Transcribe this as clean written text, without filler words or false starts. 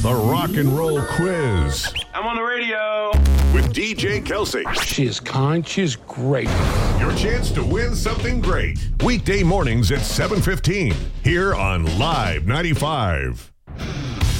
The Rock and Roll Quiz. I'm on the radio. With DJ Kelsey. She is kind. She is great. Your chance to win something great. Weekday mornings at 7:15 here on Live 95.